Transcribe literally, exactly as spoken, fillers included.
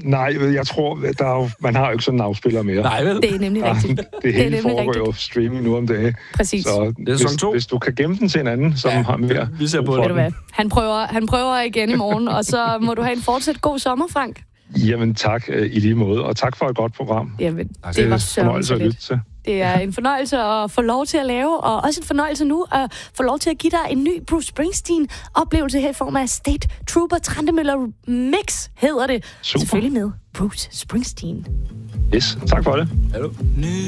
Nej, jeg tror, der er jo, man har jo ikke sådan en afspiller mere. Nej, vel? Det er nemlig rigtigt. Det, det hele foregår jo streaming nu om dagen. Præcis. Så det er hvis, to. hvis du kan gemme den til en anden, som ja, har mere... Vi ser på det. Ved du hvad? Han prøver, han prøver igen i morgen, og så må du have en fortsat god sommer, Frank. Jamen tak i lige måde, og tak for et godt program. Jamen, det, det var fornøjelse at lytte til. Det er en fornøjelse at få lov til at lave, og også en fornøjelse nu at få lov til at give dig en ny Bruce Springsteen-oplevelse her i form af State Trooper Trentemøller Mix, hedder det. Super. Selvfølgelig med Bruce Springsteen. Yes, tak for det. Hallo.